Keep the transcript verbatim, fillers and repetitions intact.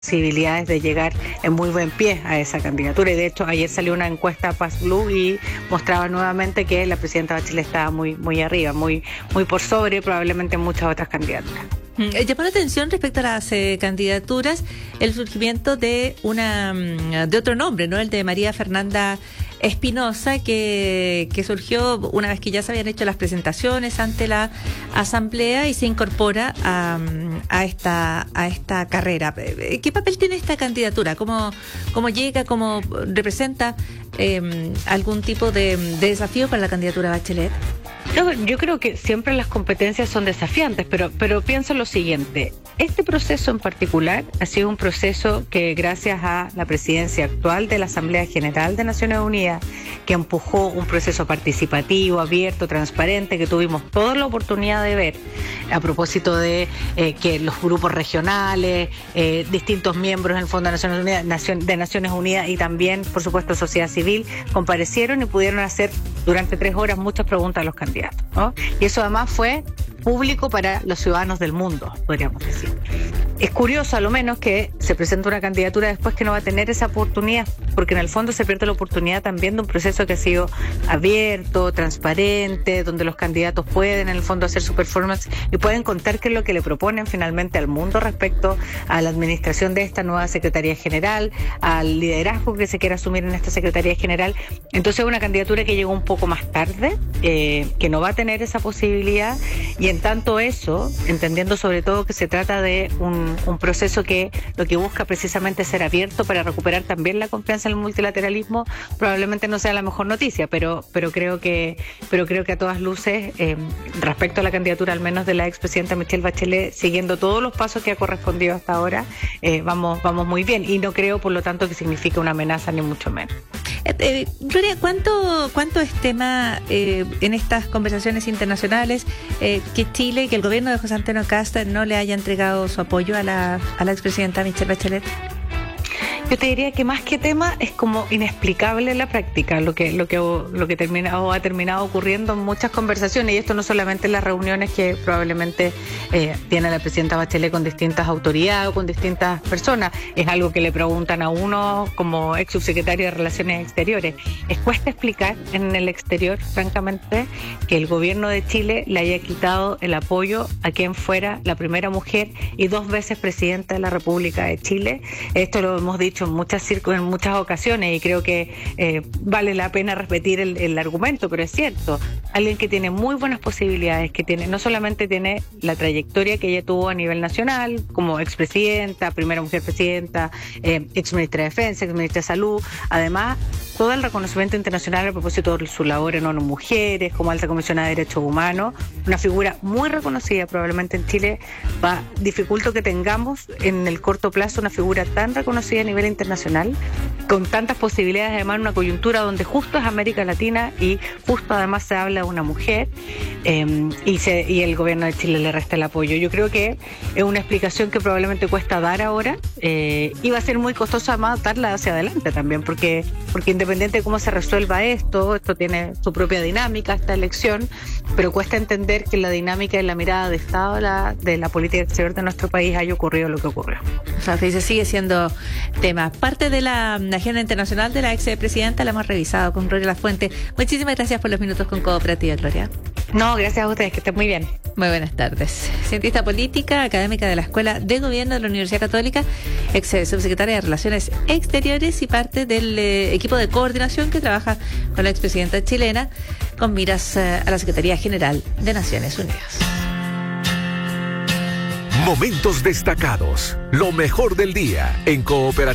posibilidades de llegar en muy buen pie a esa candidatura. Y de hecho ayer salió una encuesta Paz Blue y mostraba nuevamente que la presidenta Bachelet estaba muy muy arriba, muy muy por sobre probablemente muchas otras candidaturas. Eh, llamó la atención respecto a las eh, candidaturas el surgimiento de una de otro nombre, ¿no? El de María Fernanda Espinosa, que, que surgió una vez que ya se habían hecho las presentaciones ante la Asamblea y se incorpora a, a esta a esta carrera. ¿Qué papel tiene esta candidatura? ¿Cómo, cómo llega? ¿Cómo representa eh, algún tipo de, de desafío para la candidatura Bachelet? Yo, yo creo que siempre las competencias son desafiantes, pero, pero pienso lo siguiente. Este proceso en particular ha sido un proceso que gracias a la presidencia actual de la Asamblea General de Naciones Unidas, que empujó un proceso participativo, abierto, transparente, que tuvimos toda la oportunidad de ver a propósito de eh, que los grupos regionales, eh, distintos miembros en el Fondo de Naciones Unidas, Nación, de Naciones Unidas y también, por supuesto, sociedad civil, comparecieron y pudieron hacer durante tres horas muchas preguntas a los candidatos, ¿no? Y eso además fue público para los ciudadanos del mundo, podríamos decir. Es curioso, a lo menos, que se presente una candidatura después que no va a tener esa oportunidad, porque en el fondo se pierde la oportunidad también de un proceso que ha sido abierto, transparente, donde los candidatos pueden, en el fondo, hacer su performance y pueden contar qué es lo que le proponen finalmente al mundo respecto a la administración de esta nueva Secretaría General, al liderazgo que se quiera asumir en esta Secretaría General. Entonces, es una candidatura que llegó un poco más tarde, eh, que no va a tener esa posibilidad, y en tanto eso, entendiendo sobre todo que se trata de un un proceso que lo que busca precisamente es ser abierto para recuperar también la confianza en el multilateralismo, probablemente no sea la mejor noticia, pero pero creo que pero creo que a todas luces, eh, respecto a la candidatura al menos de la expresidenta Michelle Bachelet, siguiendo todos los pasos que ha correspondido hasta ahora, eh, vamos vamos muy bien, y no creo por lo tanto que signifique una amenaza ni mucho menos. Eh, eh, Gloria, ¿cuánto, cuánto es tema eh, en estas conversaciones internacionales eh, que Chile y que el gobierno de José Antonio Kast no le haya entregado su apoyo a la, a la expresidenta Michelle Bachelet? Yo te diría que más que tema es como inexplicable en la práctica lo que lo que lo que termina o ha terminado ocurriendo en muchas conversaciones, y esto no solamente en las reuniones que probablemente eh, tiene la presidenta Bachelet con distintas autoridades o con distintas personas, es algo que le preguntan a uno como ex subsecretario de Relaciones Exteriores. Es cuesta explicar en el exterior, francamente, que el gobierno de Chile le haya quitado el apoyo a quien fuera la primera mujer y dos veces presidenta de la República de Chile. Esto lo hemos dicho en muchas circo, en muchas ocasiones, y creo que eh, vale la pena repetir el, el argumento, pero es cierto, alguien que tiene muy buenas posibilidades, que tiene no solamente tiene la trayectoria que ella tuvo a nivel nacional como expresidenta, primera mujer presidenta, eh, exministra de Defensa, exministra de Salud, además todo el reconocimiento internacional a propósito de su labor en ONU Mujeres, como alta comisionada de derechos humanos, una figura muy reconocida. Probablemente en Chile va dificulto que tengamos en el corto plazo una figura tan reconocida a nivel internacional, con tantas posibilidades, además en una coyuntura donde justo es América Latina y justo además se habla de una mujer, eh, y, se, y el gobierno de Chile le resta el apoyo. Yo creo que es una explicación que probablemente cuesta dar ahora, eh, y va a ser muy costoso además darla hacia adelante también, porque, porque independiente de cómo se resuelva esto, esto tiene su propia dinámica, esta elección, pero cuesta entender que en la dinámica y la mirada de Estado de la, de la política exterior de nuestro país haya ocurrido lo que ocurrió. O sea, se sigue siendo tema. Parte de la agenda internacional de la expresidenta la hemos revisado con Gloria Lafuente. Muchísimas gracias por los minutos con Cooperativa, Gloria. No, gracias a ustedes, que estén muy bien. Muy buenas tardes. Cientista política, académica de la Escuela de Gobierno de la Universidad Católica, ex subsecretaria de Relaciones Exteriores y parte del eh, equipo de coordinación que trabaja con la expresidenta chilena con miras eh, a la Secretaría General de Naciones Unidas. Momentos destacados, lo mejor del día en Cooperativa.